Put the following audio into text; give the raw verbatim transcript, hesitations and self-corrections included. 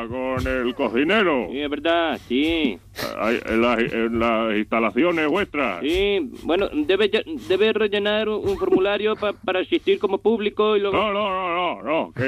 habla con el cocinero. Sí, es verdad, sí. Hay- En las, en las instalaciones vuestras. Sí, bueno, debe, lle- debe rellenar un, un formulario pa- para asistir como público y luego... No, no, no, no, no, que